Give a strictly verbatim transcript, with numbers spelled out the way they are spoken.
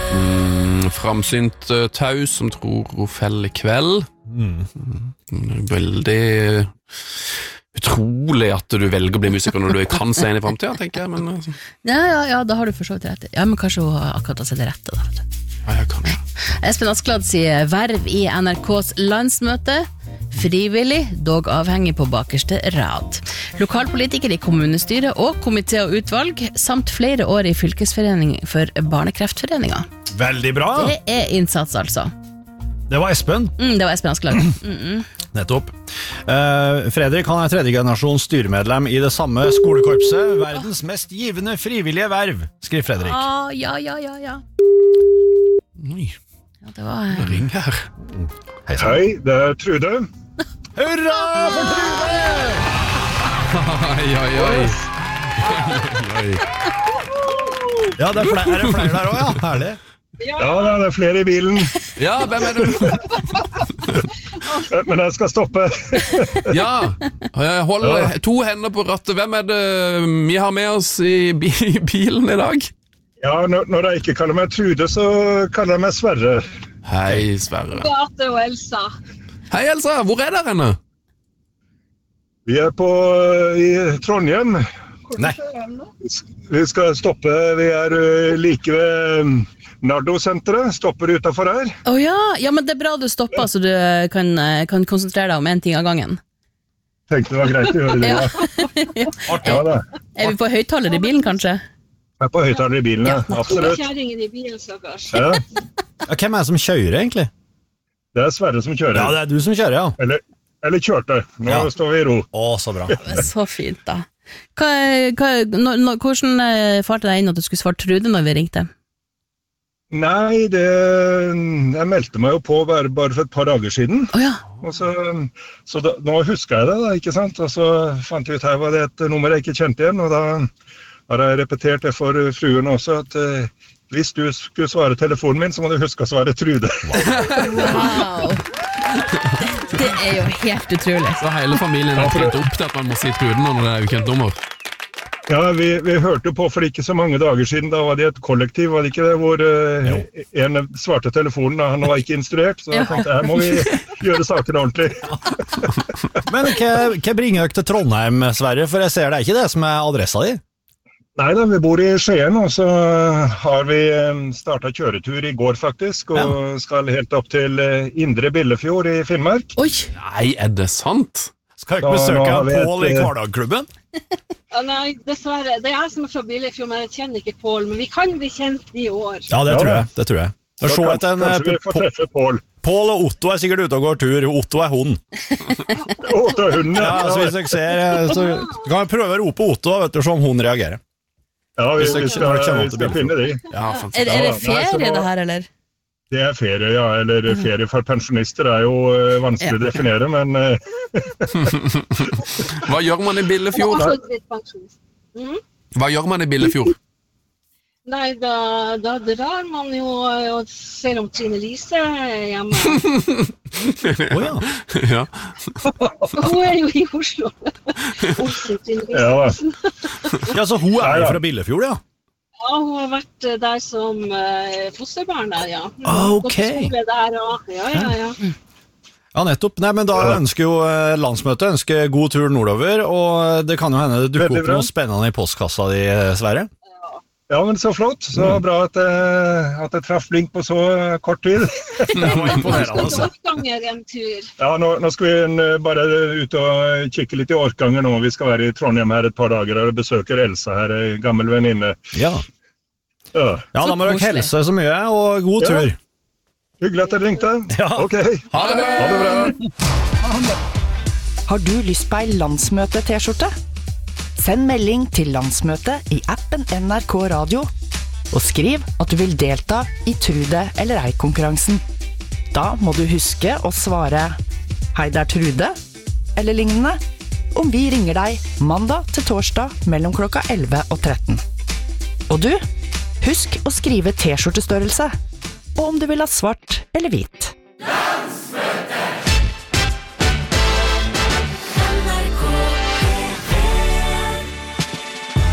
Mm, framsynt uh, taus som tror hun feller i kveld. Mm. Mm, veldig utrolig at du velger å bli musiker når du kan se inn i fremtiden, tenker jeg. Men, altså. ja, ja, ja, da har du for så vidt rett. Ja, men kanskje hun akkurat har sett det rette, da, vet du. Ja, kanskje. Espen Askeladd sier verv i N R K's landsmøte, frivillig, dog avhengig på bakerste rad. Lokalpolitiker i kommunestyret og komité og utvalg, samt flere år i fylkesforening for Barnekreftforeninga. Veldig bra! Det er innsats, altså. Det var Espen. Mm, det var Espen Askeladd. Mm -mm. Nettopp. Uh, Fredrik, han er tredje generasjons styremedlem i det samme skolekorpset. Verdens mest givende frivillige verv, skriver Fredrik. Ah, ja, ja, ja, ja. Oi, ja det var... det ring her. Hei, Hei, det er Trude. Hurra for Trude! Oi, oi, oi. oi. Ja, det er flere, er det flere der også, ja. Herlig. Ja, det er flere i bilen. Ja, hvem er det? Men jeg skal stoppe. Ja, hold to hender på rattet. Hvem er det vi har med oss i bilen i dag? Ja, når jeg ikke kaller meg Trude, så kaller jeg meg Sverre. Hei, Sverre. Beate og Elsa. Hei, Elsa. Hvor er dere henne? Vi er på i Trondheim. Nei. Vi skal stoppe. Vi er like ved Nardo-senteret. Stopper utenfor her. Å oh, ja. Ja, men det er bra du stopper, så du kan, kan konsentrere deg om en ting av gangen. Tenkte det var greit å gjøre det. Ja. Ja. Artig, ja, det. Er vi på høyttaler i bilen, kanskje? Jeg er på høyttaler i bilen, ja. Absolutt. Kjæringen i bilen, stakkars. Ja. Ja, hvem er det som kjører, egentlig? Det er Sverre som kjører. Ja, det er du som kjører, ja. Eller, eller kjørte. Nå ja. står vi i ro. Å, så bra. Så fint, da. Hva, hva, no, no, hvordan farte deg inn at du skulle svare Trude når vi ringte? Nei, det, jeg meldte meg jo på bare, bare for et par dager siden. Oh, ja. Og så, så da, nå husker jeg det da, ikke sant? Og så fant jeg ut her var det et nummer jeg ikke kjente igjen, og da har jeg repetert det for fruen også, at uh, hvis du skulle svare telefonen min, så må du huske å svare Trude. Wow! Det er jo helt utrolig. Så hele familien har trent opp til at man må si Trude når det er ukjent nummer. Ja, vi, vi hørte på for ikke så mange dager siden, da var det et kollektiv, var det ikke det, hvor uh, en svarte telefonen, han var ikke instruert, så jeg tenkte, her må vi gjøre saken ordentlig. Men hva, hva bringer dere til Trondheim, Sverre? For jeg ser det er ikke det som er adressa di. Nei da, vi bor i Skien, og så har vi startet kjøretur i går faktisk, og ja. Skal helt opp til Indre Billefjord i Finnmark. Oi! Nei, er det sant? Skal jeg ikke besøke Pål i Kvardagklubben? Ja, nei, dessverre. Det er jeg som er fra Billefjord, men jeg kjenner ikke Pål, men vi kan bli kjent i år. Ja, det tror jeg, det tror jeg. Så kan, en, kanskje vi får treffe Pål. Pål og Otto er sikkert ute og går tur. Otto er hund. Otto er hunden, ja. Ja, så hvis jeg ser, så kan jeg prøve å rope Otto, vet du, så om hun reagerer. Ja, vi, vi skal, vi skal finne de. Ja, er, er det ferie det her, eller? Det er ferie, ja, eller ferie for pensjonister er jo uh, vanskelig å definere, men... Uh... Hva gjør man i Billefjord? Mm? Hva gjør man i Billefjord? Nei, da, da drar man jo og ser om Trine Lise hjemme. Å ja. Ja. Hun er jo i Oslo. Oslo, Trine Lise. Ja, ja, så hun er jo fra Billefjord, ja. Ja, hun har vært der som uh, fosterbarn der, ja. Ok. Der, og, ja, ja, ja. Ja, nettopp. Nei, men da ønsker jo landsmøtet ønsker god tur nordover, og det kan jo hende det dukker opp noe spennende i postkassa di, Sverre. Ja, men så flott. Så mm. bra at, uh, at jeg traff blink på så kort tid. Det var imponerende, altså. En tur. Ja, nå, nå skal vi bare ut og kikke litt i Orkanger nå. Vi skal være i Trondheim her et par dager og besøker Elsa her, gammel venninne. Ja. Ja. Ja, da må dere helse så mye, og god tur. Ja. Hyggelig at dere ringte. Ja. Ok. Ha det bra. Ha det bra. Har du lyst på ei landsmøte-T-skjorte? Send melding til landsmøtet i appen N R K Radio, og skriv at du vil delta i Trude eller ei-konkurransen. Da må du huske å svare «Hei, det er Trude», eller lignende, om vi ringer deg mandag til torsdag mellom klokka elleve og tretten. Og du, husk å skrive T-skjortestørrelse, og om du vil ha svart eller hvit.